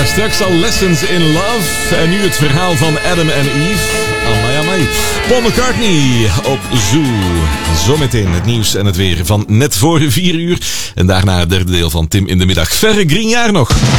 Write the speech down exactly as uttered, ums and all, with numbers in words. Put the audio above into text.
Daar straks al Lessons in Love. En nu het verhaal van Adam en Eve. Amai, amai. Paul McCartney op Zoo. Zometeen het nieuws en het weer van net voor vier uur. En daarna het derde deel van Tim in de Middag. Verre Green jaar nog.